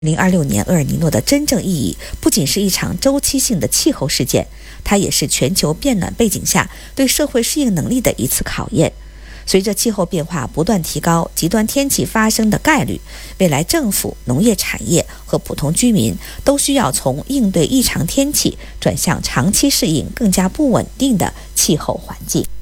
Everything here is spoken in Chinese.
2026年厄尔尼诺的真正意义不仅是一场周期性的气候事件，它也是全球变暖背景下对社会适应能力的一次考验。随着气候变化不断提高，极端天气发生的概率，未来政府、农业产业和普通居民都需要从应对异常天气转向长期适应更加不稳定的气候环境。